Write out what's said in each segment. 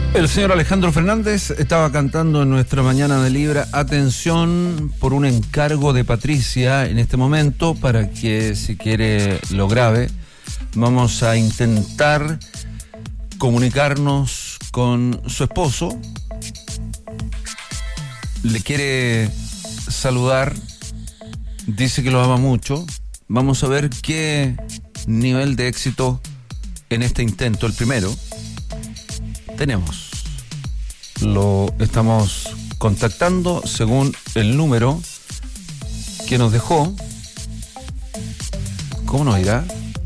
El señor Alejandro Fernández estaba cantando en nuestra mañana de Libra. Atención por un encargo de Patricia en este momento para que, si quiere, lo grabe. Vamos a intentar comunicarnos con su esposo. Le quiere saludar. Dice que lo ama mucho. Vamos a ver qué nivel de éxito en este intento, el primero, tenemos. Lo estamos contactando según el número que nos dejó. ¿Cómo nos irá?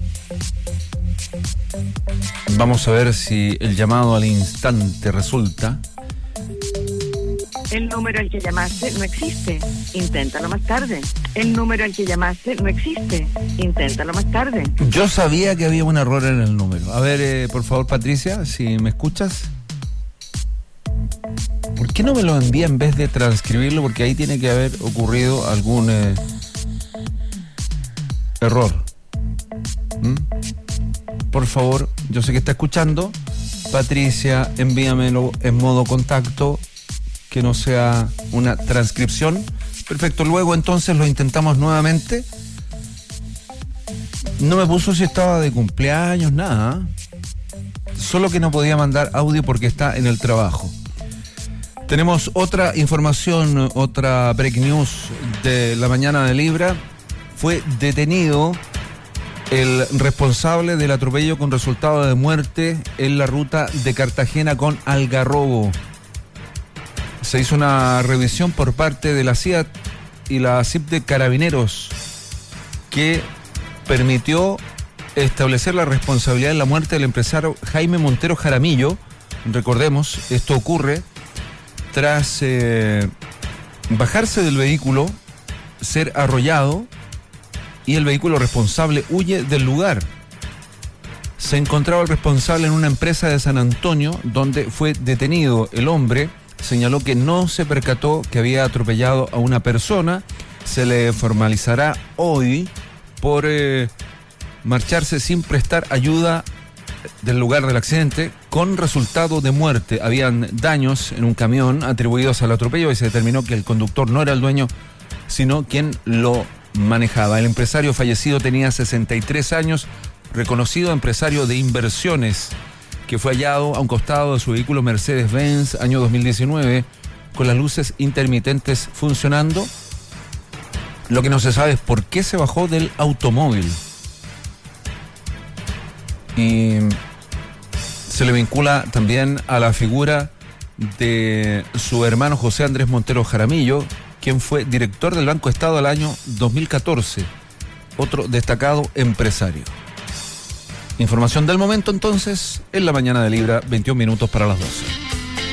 Vamos a ver si el llamado al instante resulta. El número al que llamaste no existe. Inténtalo más tarde. El número al que llamaste no existe. Inténtalo más tarde. Yo sabía que había un error en el número. A ver, por favor, Patricia, si me escuchas. ¿Por qué no me lo envía en vez de transcribirlo? Porque ahí tiene que haber ocurrido algún error. Por favor, yo sé que está escuchando. Patricia, envíamelo en modo contacto, que no sea una transcripción. Perfecto, luego entonces lo intentamos nuevamente. No me puso si estaba de cumpleaños, nada. Solo que no podía mandar audio porque está en el trabajo. Tenemos otra información, otra break news de la mañana de Libra. Fue detenido el responsable del atropello con resultado de muerte en la ruta de Cartagena con Algarrobo. Se hizo una revisión por parte de la CIAT y la CIP de Carabineros que permitió establecer la responsabilidad de la muerte del empresario Jaime Montero Jaramillo. Recordemos, esto ocurre tras bajarse del vehículo, ser arrollado, y el vehículo responsable huye del lugar. Se encontraba el responsable en una empresa de San Antonio, donde fue detenido. El hombre señaló que no se percató que había atropellado a una persona. Se le formalizará hoy por marcharse sin prestar ayuda del lugar del accidente con resultado de muerte. Habían daños en un camión atribuidos al atropello y se determinó que el conductor no era el dueño, sino quien lo manejaba. El empresario fallecido tenía 63 años, reconocido empresario de inversiones, que fue hallado a un costado de su vehículo Mercedes-Benz año 2019 con las luces intermitentes funcionando. Lo que no se sabe es por qué se bajó del automóvil. Y se le vincula también a la figura de su hermano José Andrés Montero Jaramillo, quien fue director del Banco Estado al año 2014, otro destacado empresario. Información del momento entonces en la mañana de Libra, 21 minutos para las 12.